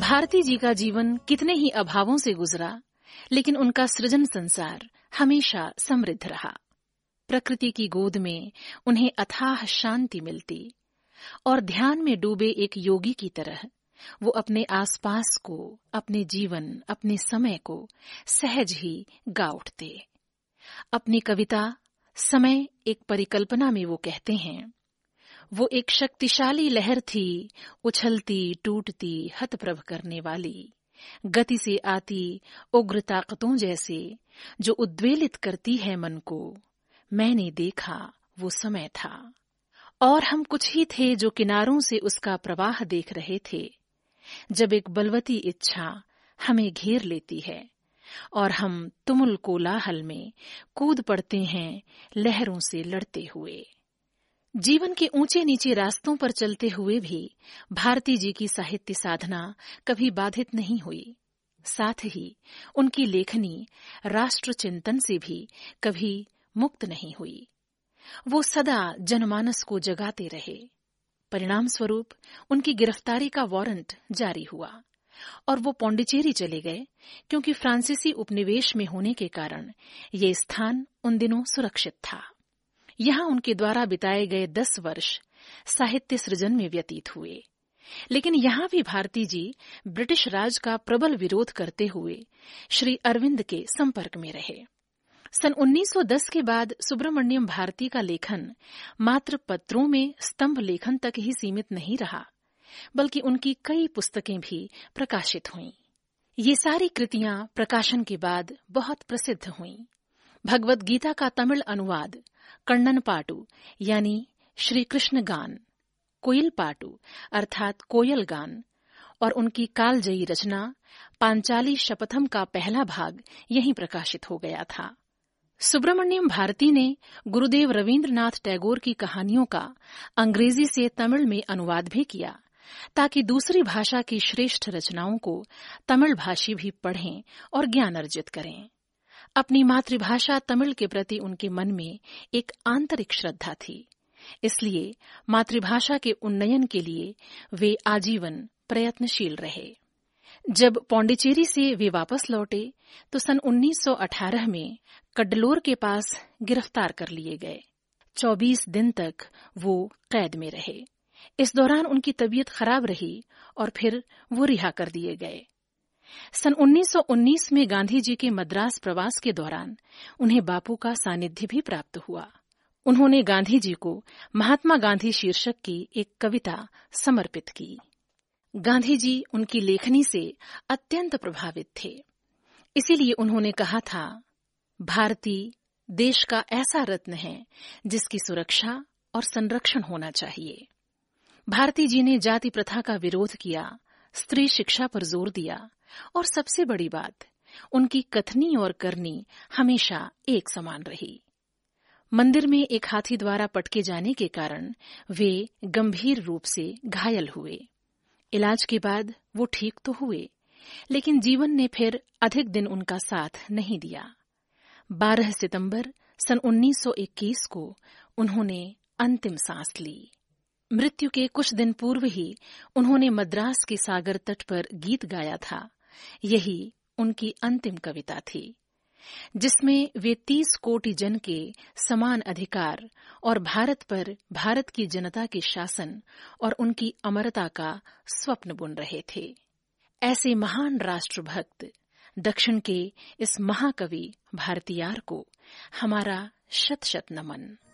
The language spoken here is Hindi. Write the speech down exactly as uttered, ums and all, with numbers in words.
भारती जी का जीवन कितने ही अभावों से गुजरा, लेकिन उनका सृजन संसार हमेशा समृद्ध रहा। प्रकृति की गोद में उन्हें अथाह शांति मिलती और ध्यान में डूबे एक योगी की तरह वो अपने आसपास को, अपने जीवन, अपने समय को सहज ही गा उठते। अपनी कविता समय एक परिकल्पना में वो कहते हैं, वो एक शक्तिशाली लहर थी, उछलती टूटती हतप्रभ करने वाली, गति से आती उग्र ताकतों जैसे, जो उद्वेलित करती है मन को। मैंने देखा वो समय था, और हम कुछ ही थे जो किनारों से उसका प्रवाह देख रहे थे, जब एक बलवती इच्छा हमें घेर लेती है और हम तुमुल कोलाहल में कूद पड़ते हैं लहरों से लड़ते हुए। जीवन के ऊंचे नीचे रास्तों पर चलते हुए भी भारती जी की साहित्य साधना कभी बाधित नहीं हुई। साथ ही उनकी लेखनी राष्ट्र चिंतन से भी कभी मुक्त नहीं हुई। वो सदा जनमानस को जगाते रहे। परिणाम स्वरूप उनकी गिरफ्तारी का वारंट जारी हुआ और वो पौंडीचेरी चले गए, क्योंकि फ्रांसीसी उपनिवेश में होने के कारण ये स्थान उन दिनों सुरक्षित था। यहाँ उनके द्वारा बिताए गए दस वर्ष साहित्य सृजन में व्यतीत हुए, लेकिन यहाँ भी भारती जी ब्रिटिश राज का प्रबल विरोध करते हुए श्री अरविंद के संपर्क में रहे। सन उन्नीस सौ दस के बाद सुब्रमण्यम भारती का लेखन मात्र पत्रों में स्तंभ लेखन तक ही सीमित नहीं रहा, बल्कि उनकी कई पुस्तकें भी प्रकाशित हुईं। ये सारी कृतियां प्रकाशन के बाद बहुत प्रसिद्ध हुईं। भगवद गीता का तमिल अनुवाद कण्णन पाटू यानी श्री कृष्ण गान, कोयल पाटू अर्थात कोयल गान, और उनकी कालजयी रचना पांचाली शपथम का पहला भाग यहीं प्रकाशित हो गया था। सुब्रमण्यम भारती ने गुरुदेव रवींद्रनाथ टैगोर की कहानियों का अंग्रेजी से तमिल में अनुवाद भी किया, ताकि दूसरी भाषा की श्रेष्ठ रचनाओं को तमिल भाषी भी पढ़ें और ज्ञान अर्जित करें। अपनी मातृभाषा तमिल के प्रति उनके मन में एक आंतरिक श्रद्धा थी, इसलिए मातृभाषा के उन्नयन के लिए वे आजीवन प्रयत्नशील रहे। जब पौंडीचेरी से वे वापस लौटे तो सन उन्नीस सौ अठारह में कड्डलोर के पास गिरफ्तार कर लिए गए। चौबीस दिन तक वो कैद में रहे। इस दौरान उनकी तबीयत खराब रही और फिर वो रिहा कर दिए गए। सन उन्नीस सौ उन्नीस में गांधी जी के मद्रास प्रवास के दौरान उन्हें बापू का सानिध्य भी प्राप्त हुआ। उन्होंने गांधी जी को महात्मा गांधी शीर्षक की एक कविता समर्पित की। गांधी जी उनकी लेखनी से अत्यंत प्रभावित थे, इसीलिए उन्होंने कहा था, भारती देश का ऐसा रत्न है जिसकी सुरक्षा और संरक्षण होना चाहिए। भारती जी ने जाति प्रथा का विरोध किया, स्त्री शिक्षा पर जोर दिया, और सबसे बड़ी बात, उनकी कथनी और करनी हमेशा एक समान रही। मंदिर में एक हाथी द्वारा पटके जाने के कारण वे गंभीर रूप से घायल हुए। इलाज के बाद वो ठीक तो हुए, लेकिन जीवन ने फिर अधिक दिन उनका साथ नहीं दिया। बारह सितंबर सन उन्नीस सौ इक्कीस को उन्होंने अंतिम सांस ली। मृत्यु के कुछ दिन पूर्व ही उन्होंने मद्रास के सागर तट पर गीत गाया था। यही उनकी अंतिम कविता थी, जिसमें वे तीस कोटि जन के समान अधिकार और भारत पर भारत की जनता के शासन और उनकी अमरता का स्वप्न बुन रहे थे। ऐसे महान राष्ट्रभक्त दक्षिण के इस महाकवि भारतीयार को हमारा शत शत नमन।